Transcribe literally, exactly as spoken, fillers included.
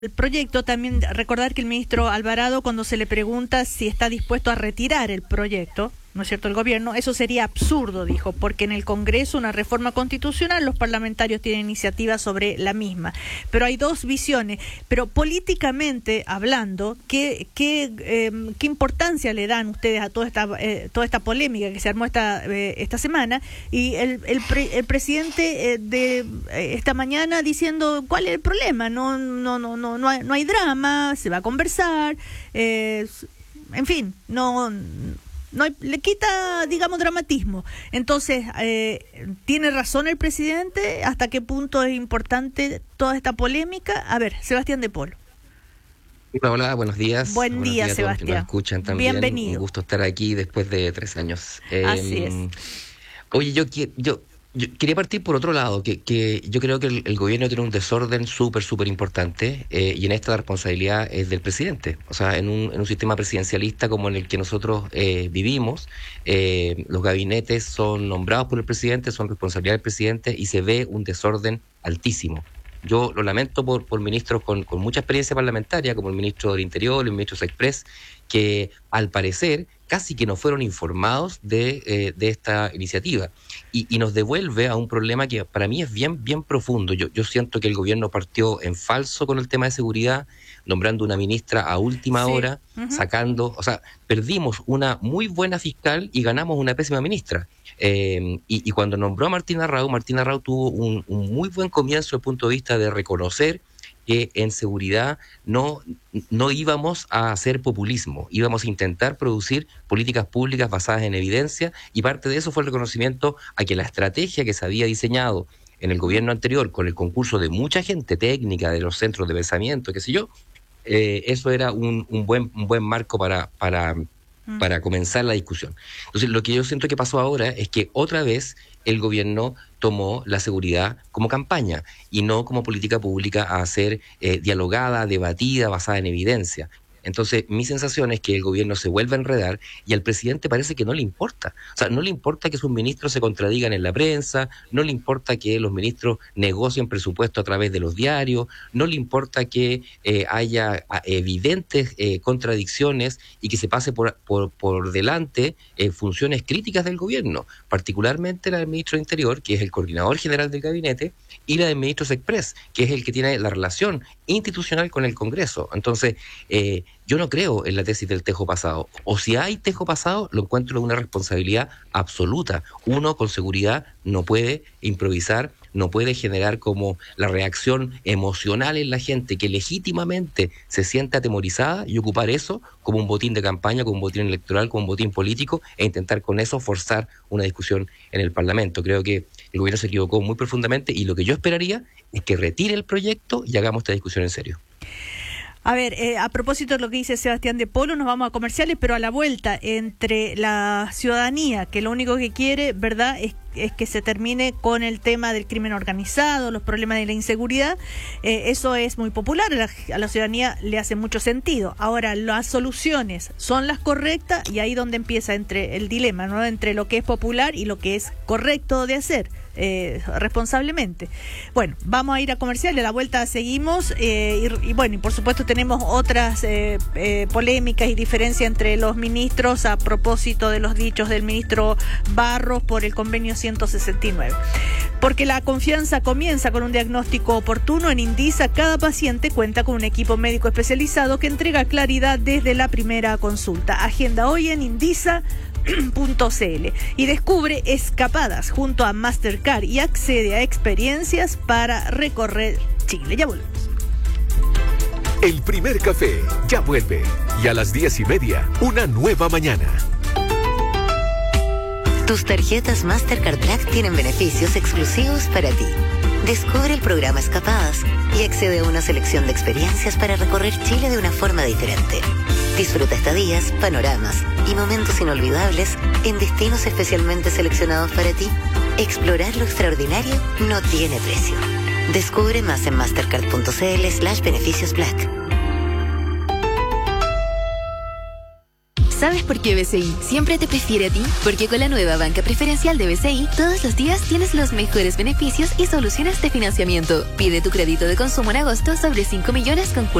El proyecto, también recordar que el ministro Alvarado, cuando se le pregunta si está dispuesto a retirar el proyecto, ¿no es cierto?, el gobierno, eso sería absurdo, dijo, porque en el Congreso una reforma constitucional, los parlamentarios tienen iniciativa sobre la misma. Pero hay dos visiones. Pero políticamente hablando, ¿qué, qué, eh, qué importancia le dan ustedes a toda esta eh, toda esta polémica que se armó esta eh, esta semana? Y el, el, pre, el presidente eh, de eh, esta mañana diciendo, ¿cuál es el problema? No, no, no, no, no hay, no hay drama, se va a conversar, eh, en fin, no... No hay, le quita, digamos, dramatismo. Entonces, eh, ¿tiene razón el presidente? ¿Hasta qué punto es importante toda esta polémica? A ver, Sebastián de Polo. Hola, hola, buenos días. Buen buenos día, días a todos Sebastián. que nos escuchan también. Bienvenido. Un gusto estar aquí después de tres años. Eh, Así es. Oye, yo, yo, yo quería partir por otro lado, que, que yo creo que el, el gobierno tiene un desorden súper, súper importante, eh, y en esta la responsabilidad es del presidente. O sea, en un, en un sistema presidencialista como en el que nosotros eh, vivimos, eh, los gabinetes son nombrados por el presidente, son responsabilidad del presidente y se ve un desorden altísimo. Yo lo lamento por, por ministros con, con mucha experiencia parlamentaria, como el ministro del Interior, el ministro Sexpress, que al parecer casi que no fueron informados de, eh, de esta iniciativa. Y, y nos devuelve a un problema que para mí es bien, bien profundo. Yo, yo siento que el gobierno partió en falso con el tema de seguridad, nombrando una ministra a última Sí. hora, uh-huh. sacando, o sea, perdimos una muy buena fiscal y ganamos una pésima ministra. Eh, y, y cuando nombró a Martina Raúl, Martina Raúl tuvo un, un muy buen comienzo desde el punto de vista de reconocer que en seguridad no, no íbamos a hacer populismo, íbamos a intentar producir políticas públicas basadas en evidencia, y parte de eso fue el reconocimiento a que la estrategia que se había diseñado en el gobierno anterior, con el concurso de mucha gente técnica, de los centros de pensamiento, qué sé yo, eh, eso era un, un, buen, un buen marco para... para para comenzar la discusión. Entonces, lo que yo siento que pasó ahora es que otra vez el gobierno tomó la seguridad como campaña y no como política pública a ser eh, dialogada, debatida, basada en evidencia. Entonces, mi sensación es que el gobierno se vuelve a enredar y al presidente parece que no le importa. O sea, no le importa que sus ministros se contradigan en la prensa, no le importa que los ministros negocien presupuesto a través de los diarios, no le importa que eh, haya evidentes eh, contradicciones y que se pase por, por, por delante eh, funciones críticas del gobierno, particularmente la del ministro de Interior, que es el coordinador general del gabinete, y la del ministro Sexpress, que es el que tiene la relación institucional con el Congreso. Entonces, eh, yo no creo en la tesis del tejo pasado. O si hay tejo pasado, lo encuentro una responsabilidad absoluta. Uno, con seguridad, no puede improvisar, no puede generar como la reacción emocional en la gente que legítimamente se siente atemorizada y ocupar eso como un botín de campaña, como un botín electoral, como un botín político, e intentar con eso forzar una discusión en el Parlamento. Creo que el gobierno se equivocó muy profundamente y lo que yo esperaría es que retire el proyecto y hagamos esta discusión en serio. A ver, eh, a propósito de lo que dice Sebastián de Polo, nos vamos a comerciales, pero a la vuelta, entre la ciudadanía, que lo único que quiere, ¿verdad?, es, es que se termine con el tema del crimen organizado, los problemas de la inseguridad, eh, eso es muy popular, a la, a la ciudadanía le hace mucho sentido. Ahora, las soluciones son las correctas y ahí donde empieza entre el dilema, ¿no?, entre lo que es popular y lo que es correcto de hacer. Eh, responsablemente. Bueno, vamos a ir a comercial, a la vuelta seguimos eh, y, y bueno, y por supuesto tenemos otras eh, eh, polémicas y diferencias entre los ministros a propósito de los dichos del ministro Barros por el convenio ciento sesenta y nueve. Porque la confianza comienza con un diagnóstico oportuno. En Indisa, cada paciente cuenta con un equipo médico especializado que entrega claridad desde la primera consulta. Agenda hoy en Indisa punto c l y descubre Escapadas junto a Mastercard y accede a experiencias para recorrer Chile. Ya volvemos. El primer café ya vuelve y a las diez y media una nueva mañana. Tus tarjetas Mastercard Black tienen beneficios exclusivos para ti. Descubre el programa Escapadas y accede a una selección de experiencias para recorrer Chile de una forma diferente. Disfruta estadías, panoramas y momentos inolvidables en destinos especialmente seleccionados para ti. Explorar lo extraordinario no tiene precio. Descubre más en mastercard.cl slash beneficios black. ¿Sabes por qué B C I siempre te prefiere a ti? Porque con la nueva banca preferencial de B C I, todos los días tienes los mejores beneficios y soluciones de financiamiento. Pide tu crédito de consumo en agosto sobre cinco millones con